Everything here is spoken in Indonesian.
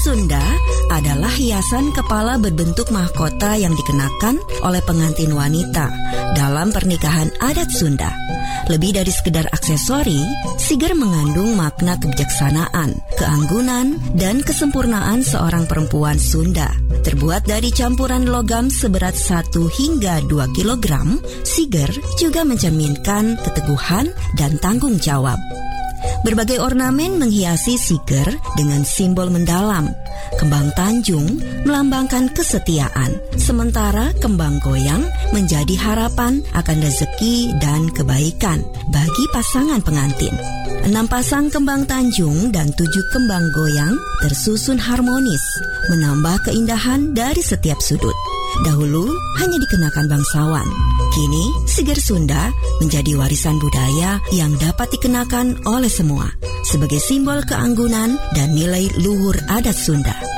Sunda adalah hiasan kepala berbentuk mahkota yang dikenakan oleh pengantin wanita dalam pernikahan adat Sunda. Lebih dari sekedar aksesori, siger mengandung makna kebijaksanaan, keanggunan, dan kesempurnaan seorang perempuan Sunda. Terbuat dari campuran logam seberat 1 hingga 2 kilogram, siger juga mencerminkan keteguhan dan tanggung jawab. Berbagai ornamen menghiasi siger dengan simbol mendalam. Kembang tanjung melambangkan kesetiaan, sementara kembang goyang menjadi harapan akan rezeki dan kebaikan bagi pasangan pengantin. 6 pasang kembang tanjung dan 7 kembang goyang tersusun harmonis, menambah keindahan dari setiap sudut. Dahulu hanya dikenakan bangsawan. Kini, siger Sunda menjadi warisan budaya yang dapat dikenakan oleh semua sebagai simbol keanggunan dan nilai luhur adat Sunda.